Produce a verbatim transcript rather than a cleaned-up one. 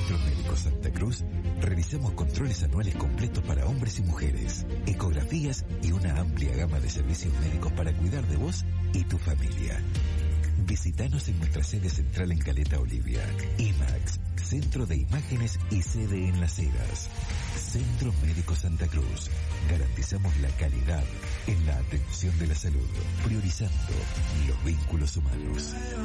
Centro Médico Santa Cruz realizamos controles anuales completos para hombres y mujeres, ecografías y una amplia gama de servicios médicos para cuidar de vos y tu familia. Visítanos en nuestra sede central en Caleta Olivia. IMAX, Centro de Imágenes y sede en Las Heras. Centro Médico Santa Cruz. Garantizamos la calidad en la atención de la salud, priorizando los vínculos humanos.